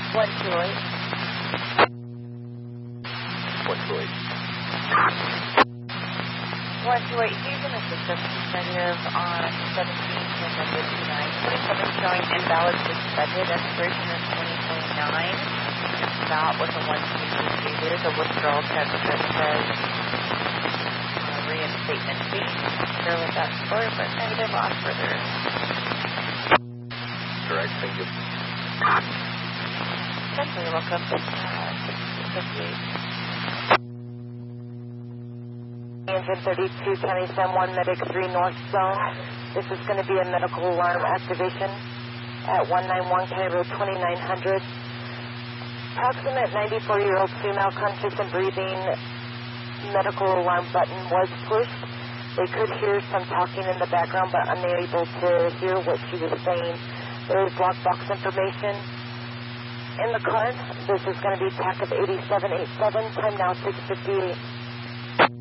128. 128. 128, he's in the system. Negative on 17th November 29. 27 showing invalid suspended. Expiration is 2029. That was a 123. There's a withdrawal text that says reinstatement fee. Sure what that's for, but negative on further. Correct, thank you. Essentially, look up 1658. Engine 32, County San Juan, Medic 3 North Zone. This is going to be a medical alarm activation at 191 County Road 2900. Approximate 94-year-old female, conscious and breathing. Medical alarm button was pushed. They could hear some talking in the background, but unable to hear what she was saying. There is block box information in the car. This is going to be TAC of 8787, time now 6:58.